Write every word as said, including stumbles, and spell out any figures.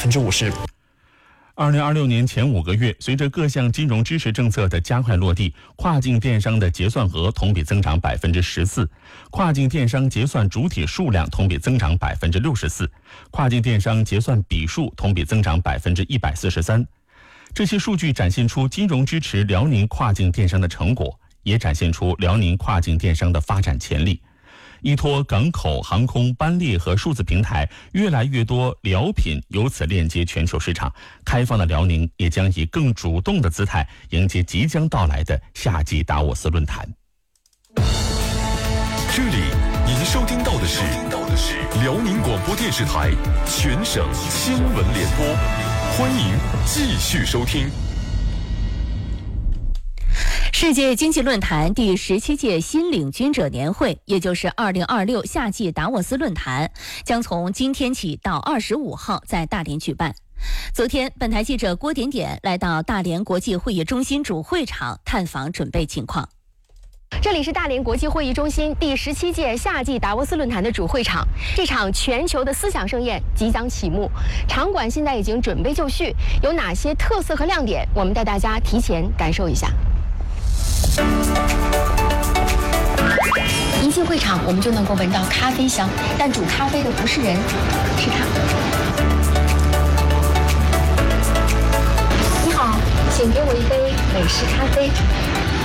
分之五十。 二零二六年前五个月，随着各项金融支持政策的加快落地，跨境电商的结算额同比增长百分之十四，跨境电商结算主体数量同比增长百分之六十四，跨境电商结算笔数同比增长百分之一百四十三。这些数据展现出金融支持辽宁跨境电商的成果，也展现出辽宁跨境电商的发展潜力。依托港口、航空、班列和数字平台，越来越多辽品由此链接全球市场。开放的辽宁也将以更主动的姿态迎接即将到来的夏季达沃斯论坛。 这里您收听到的是辽宁广播电视台全省新闻联播，欢迎继续收听。 世界经济论坛第十七届新领军者年会，也就是二零二六夏季达沃斯论坛，将从今天起到二十五号在大连举办。昨天，本台记者郭点点来到大连国际会议中心主会场探访准备情况。 这里是大连国际会议中心第十七届夏季达沃斯论坛的主会场，这场全球的思想盛宴即将启幕，场馆现在已经准备就绪，有哪些特色和亮点，我们带大家提前感受一下。一进会场，我们就能够闻到咖啡香，但煮咖啡的不是人，是他。你好，请给我一杯美式咖啡。